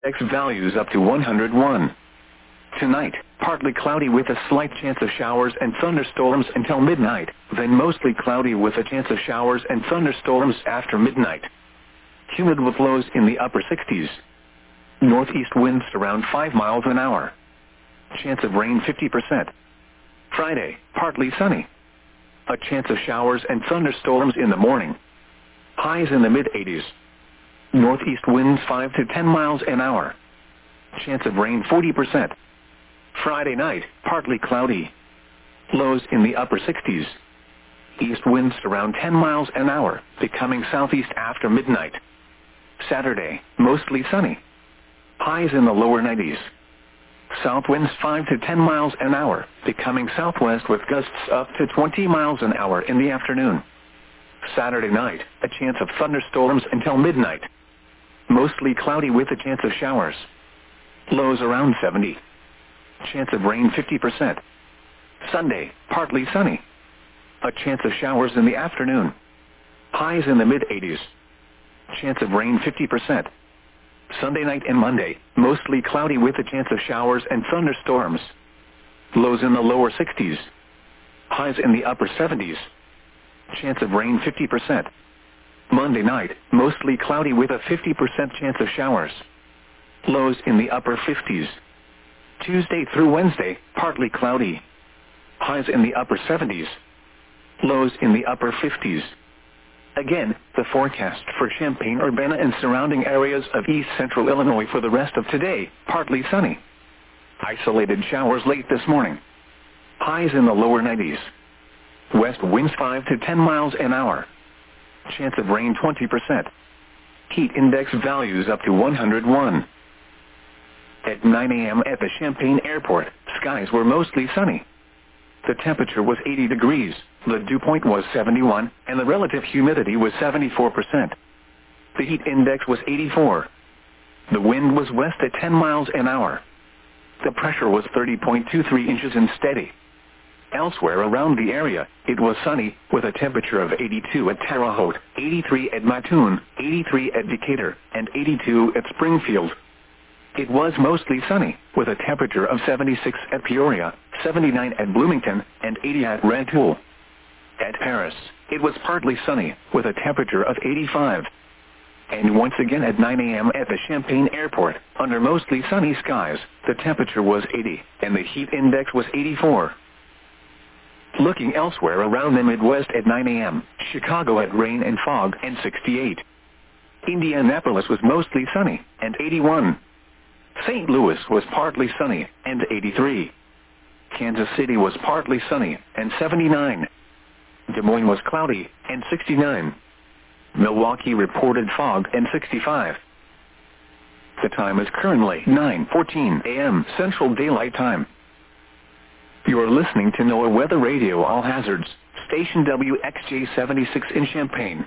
X values up to 101. Tonight, partly cloudy with a slight chance of showers and thunderstorms until midnight, then mostly cloudy with a chance of showers and thunderstorms after midnight. Humid with lows in the upper 60s. Northeast winds around 5 miles an hour. Chance of rain 50%. Friday, partly sunny. A chance of showers and thunderstorms in the morning. Highs in the mid-80s. Northeast winds 5 to 10 miles an hour. Chance of rain 40%. Friday night, partly cloudy. Lows in the upper 60s. East winds around 10 miles an hour, becoming southeast after midnight. Saturday, mostly sunny. Highs in the lower 90s. South winds 5 to 10 miles an hour, becoming southwest with gusts up to 20 miles an hour in the afternoon. Saturday night, a chance of thunderstorms until midnight. Mostly cloudy with a chance of showers. Lows around 70. Chance of rain 50%. Sunday, partly sunny. A chance of showers in the afternoon. Highs in the mid-80s. Chance of rain 50%. Sunday night and Monday, mostly cloudy with a chance of showers and thunderstorms. Lows in the lower 60s. Highs in the upper 70s. Chance of rain 50%. Monday night, mostly cloudy with a 50% chance of showers. Lows in the upper 50s. Tuesday through Wednesday, partly cloudy. Highs in the upper 70s. Lows in the upper 50s. Again, the forecast for Champaign-Urbana and surrounding areas of east central Illinois for the rest of today, partly sunny. Isolated showers late this morning. Highs in the lower 90s. West winds 5 to 10 miles an hour. Chance of rain 20%. Heat index values up to 101. At 9 a.m. at the Champaign Airport, skies were mostly sunny. The temperature was 80 degrees, the dew point was 71, and the relative humidity was 74%. The heat index was 84. The wind was west at 10 miles an hour. The pressure was 30.23 inches and steady. Elsewhere around the area, it was sunny, with a temperature of 82 at Terre Haute, 83 at Mattoon, 83 at Decatur, and 82 at Springfield. It was mostly sunny, with a temperature of 76 at Peoria, 79 at Bloomington, and 80 at Rantoul. At Paris, it was partly sunny, with a temperature of 85. And once again at 9 a.m. at the Champaign Airport, under mostly sunny skies, the temperature was 80, and the heat index was 84. Looking elsewhere around the Midwest at 9 a.m., Chicago had rain and fog and 68. Indianapolis was mostly sunny and 81. St. Louis was partly sunny and 83. Kansas City was partly sunny and 79. Des Moines was cloudy and 69. Milwaukee reported fog and 65. The time is currently 9:14 a.m. Central Daylight Time. You are listening to NOAA Weather Radio All Hazards, station WXJ-76 in Champaign.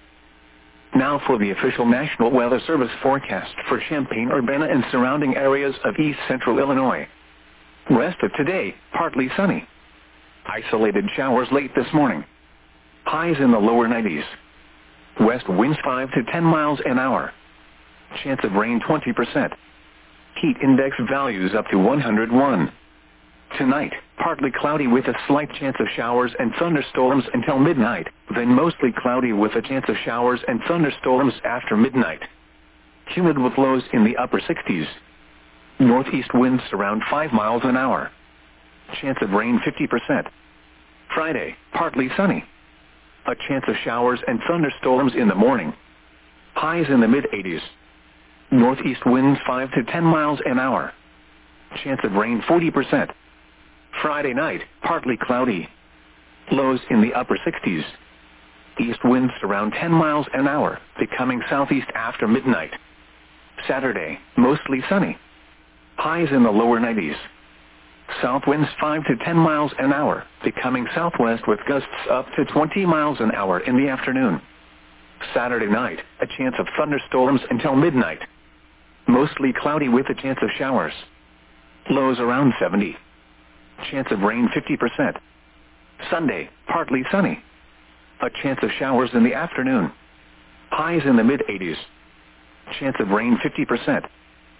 Now for the official National Weather Service forecast for Champaign-Urbana and surrounding areas of east central Illinois. Rest of today, partly sunny. Isolated showers late this morning. Highs in the lower 90s. West winds 5 to 10 miles an hour. Chance of rain 20%. Heat index values up to 101. Tonight, partly cloudy with a slight chance of showers and thunderstorms until midnight, then mostly cloudy with a chance of showers and thunderstorms after midnight. Humid with lows in the upper 60s. Northeast winds around 5 miles an hour. Chance of rain 50%. Friday, partly sunny. A chance of showers and thunderstorms in the morning. Highs in the mid-80s. Northeast winds 5 to 10 miles an hour. Chance of rain 40%. Friday night, partly cloudy. Lows in the upper 60s. East winds around 10 miles an hour, becoming southeast after midnight. Saturday, mostly sunny. Highs in the lower 90s. South winds 5 to 10 miles an hour, becoming southwest with gusts up to 20 miles an hour in the afternoon. Saturday night, a chance of thunderstorms until midnight. Mostly cloudy with a chance of showers. Lows around 70. Chance of rain 50%. Sunday, partly sunny. A chance of showers in the afternoon. Highs in the mid-80s. Chance of rain 50%.